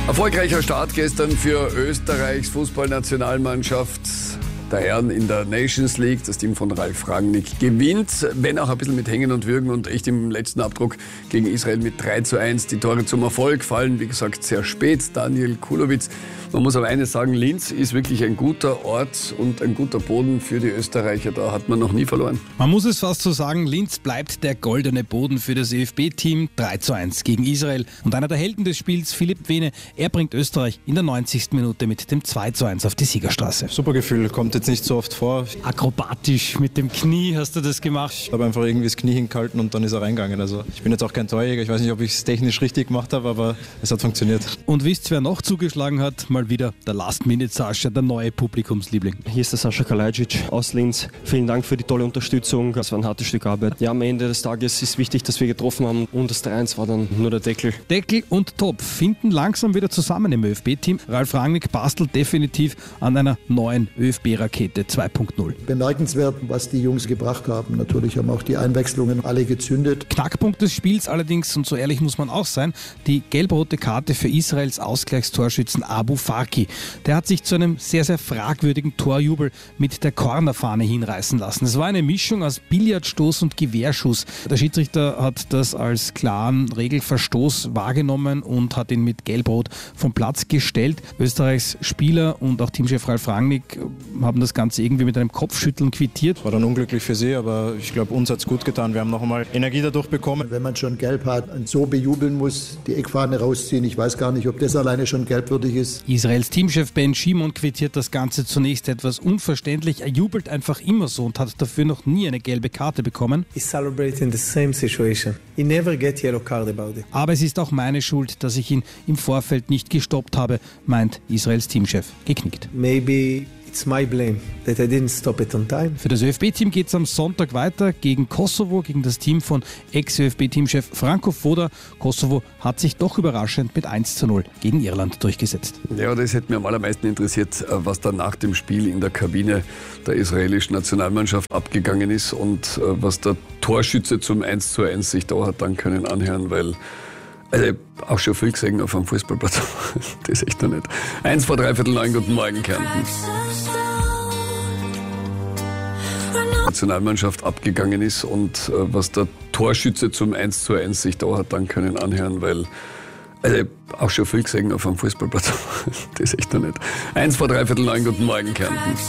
Erfolgreicher Start gestern für Österreichs Fußballnationalmannschaft der Herren in der Nations League. Das Team von Ralf Rangnick gewinnt, wenn auch ein bisschen mit Hängen und Würgen und echt im letzten Abdruck gegen Israel mit 3:1. Die Tore zum Erfolg fallen, wie gesagt, sehr spät. Daniel Kulowitz. Man muss aber eines sagen, Linz ist wirklich ein guter Ort und ein guter Boden für die Österreicher. Da hat man noch nie verloren. Man muss es fast so sagen, Linz bleibt der goldene Boden für das ÖFB-Team. 3:1 gegen Israel. Und einer der Helden des Spiels, Philipp Wehne, er bringt Österreich in der 90. Minute mit dem 2:1 auf die Siegerstraße. Super Gefühl, kommt jetzt nicht so oft vor. Akrobatisch mit dem Knie hast du das gemacht. Ich habe einfach irgendwie das Knie hingehalten und dann ist er reingegangen. Also ich bin jetzt auch kein Torjäger, ich weiß nicht, ob ich es technisch richtig gemacht habe, aber es hat funktioniert. Und wisst ihr, wer noch zugeschlagen hat? Mal wieder der Last-Minute-Sascha, der neue Publikumsliebling. Hier ist der Sascha Kalajdzic aus Linz. Vielen Dank für die tolle Unterstützung. Das war ein hartes Stück Arbeit. Ja, am Ende des Tages ist wichtig, dass wir getroffen haben und das 3:1 war dann nur der Deckel. Deckel und Topf finden langsam wieder zusammen im ÖFB-Team. Ralf Rangnick bastelt definitiv an einer neuen ÖFB-Rakete 2.0. Bemerkenswert, was die Jungs gebracht haben. Natürlich haben auch die Einwechslungen alle gezündet. Knackpunkt des Spiels allerdings, und so ehrlich muss man auch sein, die gelb-rote Karte für Israels Ausgleichstorschützen Abu Farki. Der hat sich zu einem sehr, sehr fragwürdigen Torjubel mit der Cornerfahne hinreißen lassen. Es war eine Mischung aus Billardstoß und Gewehrschuss. Der Schiedsrichter hat das als klaren Regelverstoß wahrgenommen und hat ihn mit Gelb-Rot vom Platz gestellt. Österreichs Spieler und auch Teamchef Ralf Rangnick haben das Ganze irgendwie mit einem Kopfschütteln quittiert. War dann unglücklich für sie, aber ich glaube, uns hat es gut getan. Wir haben noch einmal Energie dadurch bekommen. Wenn man schon gelb hat und so bejubeln muss, die Eckfahne rausziehen, ich weiß gar nicht, ob das alleine schon gelbwürdig ist. Israels Teamchef Ben Shimon quittiert das Ganze zunächst etwas unverständlich. Er jubelt einfach immer so und hat dafür noch nie eine gelbe Karte bekommen. Aber es ist auch meine Schuld, dass ich ihn im Vorfeld nicht gestoppt habe, meint Israels Teamchef geknickt. It's my blame that I didn't stop it on time. Für das ÖFB-Team geht es am Sonntag weiter gegen Kosovo, gegen das Team von Ex-ÖFB-Teamchef Franco Foda. Kosovo hat sich doch überraschend mit 1:0 gegen Irland durchgesetzt. Ja, das hätte mich am allermeisten interessiert, was dann nach dem Spiel in der Kabine der israelischen Nationalmannschaft abgegangen ist und was der Torschütze zum 1:1 sich da hat dann können anhören, weil also ich habe auch schon viel gesehen auf einem Fußballplatz. Das ist echt noch nicht. 8:45, guten Morgen, Kärnten. Nationalmannschaft abgegangen ist und was der Torschütze zum 1:1 sich da hat dann können anhören, weil also ich habe auch schon viel gesehen auf einem Fußballplatz. Das ist echt noch nicht. 8:45, guten Morgen, Kärnten.